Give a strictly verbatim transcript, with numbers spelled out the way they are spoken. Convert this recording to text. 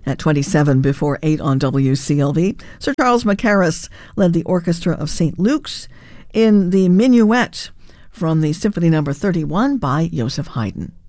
At twenty-seven before eight on W C L V, Sir Charles Mackerras led the Orchestra of Saint Luke's in the Minuet from the Symphony Number thirty-one by Joseph Haydn.